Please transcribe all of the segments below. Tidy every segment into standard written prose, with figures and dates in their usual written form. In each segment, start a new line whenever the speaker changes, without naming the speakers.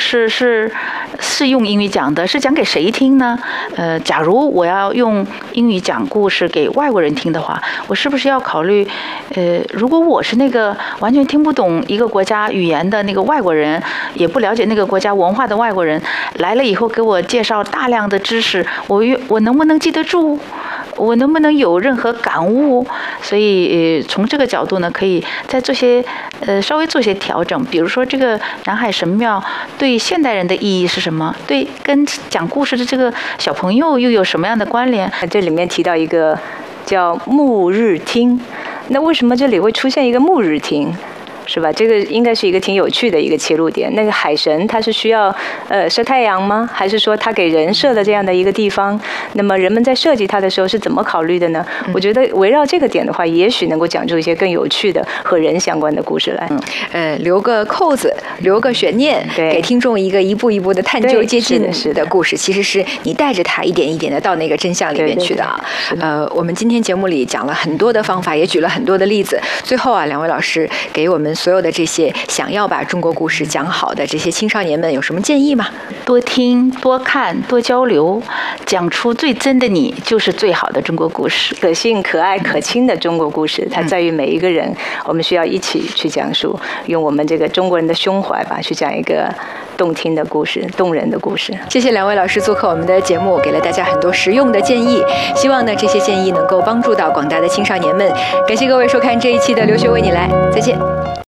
事是用英语讲的，是讲给谁听呢？假如我要用英语讲故事给外国人听的话，我是不是要考虑，如果我是那个完全听不懂一个国家语言的那个外国人，也不了解那个国家文化的外国人，来了以后给我介绍大量的知识，我能不能记得住？我能不能有任何感悟？所以从这个角度呢，可以再做些稍微做些调整。比如说这个南海神庙对现代人的意义是什么？对跟讲故事的这个小朋友又有什么样的关联？
这里面提到一个叫暮日厅，那为什么这里会出现一个暮日厅？是吧？这个应该是一个挺有趣的一个切入点。那个海神他是需要晒太阳吗？还是说他给人设的这样的一个地方？那么人们在设计它的时候是怎么考虑的呢？我觉得围绕这个点的话，也许能够讲出一些更有趣的和人相关的故事来。
留个扣子，留个悬念，给听众一个一步一步的探究接近的故事。其实是你带着他一点一点的到那个真相里面去的啊。我们今天节目里讲了很多的方法，也举了很多的例子。最后啊，两位老师给我们所有的这些想要把中国故事讲好的这些青少年们有什么建议吗？
多听、多看、多交流，讲出最真的你，就是最好的中国故事。
可信、可爱、可亲的中国故事，它在于每一个人，我们需要一起去讲述，用我们这个中国人的胸怀吧，去讲一个动听的故事、动人的故事。
谢谢两位老师做客我们的节目，给了大家很多实用的建议。希望呢这些建议能够帮助到广大的青少年们。感谢各位收看这一期的留学为你来，再见。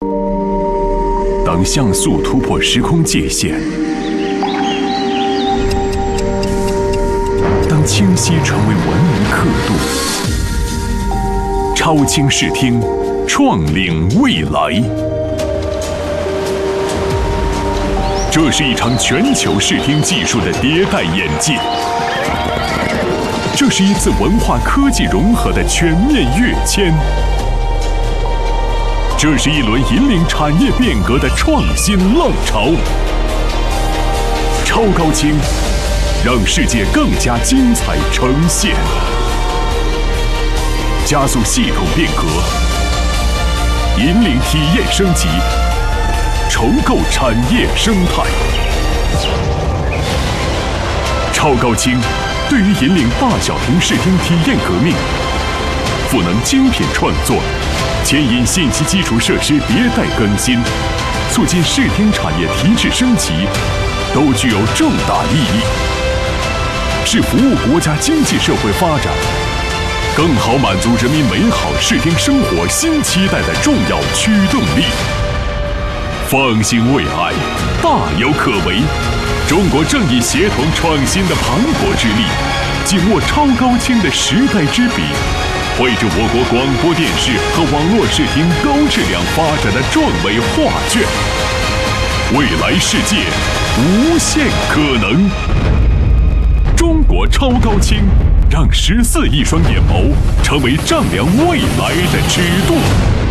当像素突破时空界限，当清晰成为文明刻度，超清视听，创领未来。这是一场全球视听技术的迭代演进，这是一次文化科技融合的全面跃迁。这是一轮引领产业变革的创新浪潮。超高清，让世界更加精彩呈现，加速系统变革，引领体验升级，重构产业生态。超高清对于引领大小屏视听体验革命，赋能精品创作，牵引信息基础设施迭代更新，促进视听产业提质升级，都具有重大意义，是服务国家经济社会发展，更好满足人民美好视听生活新期待的重要驱动力。放心未来，大有可为。中国正以协同创新的磅礴之力，紧握超高清的时代之笔，绘制我国广播电视和网络视听高质量发展的壮伟画卷。未来世界无限可能。中国超高清，让14亿双眼眸成为丈量未来的尺度。